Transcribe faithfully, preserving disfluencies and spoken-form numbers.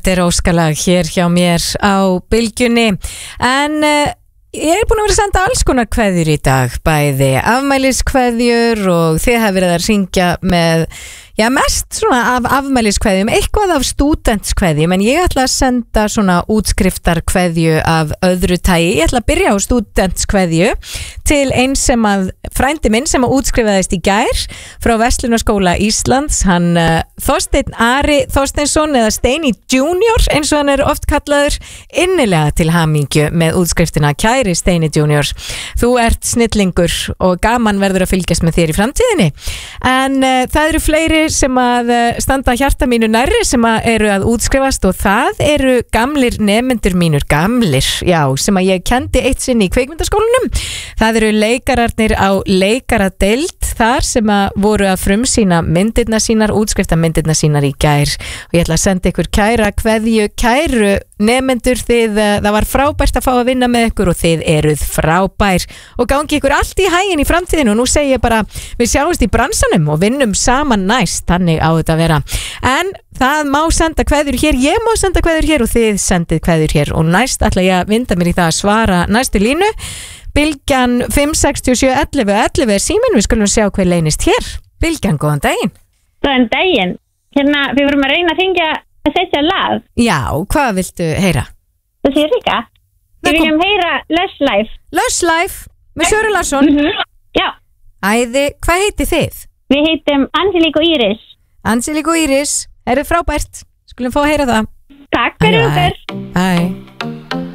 Þetta er óskalag hér hjá mér á Bylgjunni. En uh, ég er búin að vera að senda alls konar kveðjur í dag, bæði afmæliskveðjur og þið hafa verið að hringja með Já, mest svona af afmæliskveðjum, eitthvað af stúdentskveðjum, en ég ætla að senda svona útskriftarkveðju af öðru tagi. Ég ætla að byrja á stúdentskveðju til eins sem að frændi minn sem að útskrifaðist í gær frá Verslunarskóla Íslands, hann uh, Þorsteinn Ari Þorsteinsson eða Steini junior eins og hann er oft kallaður, innilega til hamingju með útskriftina, kæri Steini junior. Þú ert snillingur og gaman verður að fylgjast með þér í framtíðinni. En uh, það eru fleiri sem að standa hjarta mínu nærri sem að eru að útskrifast og það eru gamlir nemendur mínur, gamlir, já, sem að ég kendi eitt sinn í kvikmyndaskólanum. Það eru leikararnir á leikaradeild þar sem að voru að frumsýna myndirna sínar, útskrifta myndirna sínar í gær og ég ætla að senda ykkur kæra kveðju, kæru nemendur, þið, það var frábært að fá að vinna með ykkur og þið eruð frábær og gangi ykkur allt í hæginn í framtíðinu og nú segi ég bara, við sjáumst í bransanum og vinnum saman næst, þannig á þetta að vera. En það má senda kveðjur hér, ég má senda kveðjur hér og þið sendið kveðjur hér og næst ætla ég að vinda mér í það að svara næstu línu. Bylgjan fimm sex sjö ellefu ellefu er síminn, við skulum sjá hver leynist hér. Bylgjan, góðan daginn. Góðan daginn. Hérna, við vorum að reyna að hringja að setja lag. Já, hvað viltu heyra? Það sé Rika. Við viljum heyra Lush Life. Lush Life, með Söru Larsson. Mm-hmm. Já. Æði, hvað heiti þið? Við heitum Angelique og Íris. Angelique og Íris, eru frábært. Skulum fá að heyra það. Takk fyrir okkur. Bye.